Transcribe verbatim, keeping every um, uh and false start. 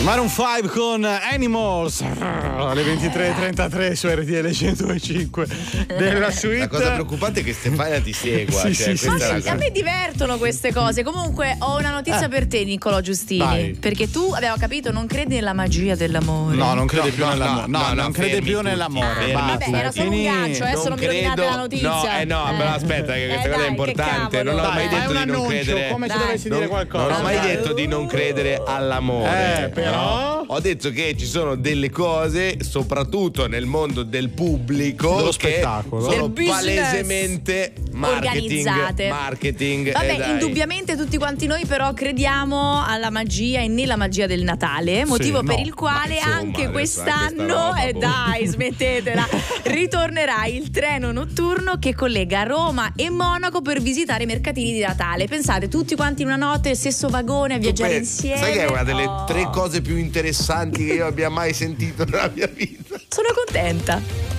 Maroon cinque con Animals alle ventitré e trentatré su R T L centodue e cinque della suite. La cosa preoccupante è che Stefania ti segua. Sì, cioè, sì, questa sì, è la sì. A me divertono queste cose. Comunque ho una notizia Eh. per te, Niccolò Giustini. Vai. Perché tu, abbiamo capito, non credi nella magia dell'amore. No, non crede No, più no, nell'amore. No, no, no, non crede fermi più tutti, nell'amore. fermi. Basta, Vabbè, era solo un finì. gancio, adesso non, mi rovinate la notizia. No, eh no, però aspetta, che questa Eh, cosa è dai, importante. che Non ho cavolo. mai Dai, fai detto un di non annuncio, credere. come se Dai. dovessi Non, dire qualcosa. non ho mai Dai. detto di non credere all'amore. Eh, però? No. Ho detto che ci sono delle cose, soprattutto nel mondo del pubblico, Dello che spettacolo. sono Del business. palesemente marketing. Organizzate. Marketing. Vabbè, eh, dai. indubbiamente tutti quanti noi però crediamo alla magia e nella magia del Natale, motivo no, per il quale ma insomma, anche adesso quest'anno, anche sta roba, e boh. dai, smettetela, ritornerà il treno notturno che collega Roma e Monaco per visitare i mercatini di Natale. Pensate, tutti quanti in una notte, stesso vagone a Tu viaggiare pe- insieme. Sai che è una delle Oh. tre cose più interessanti che io abbia mai sentito nella mia vita? Sono contenta.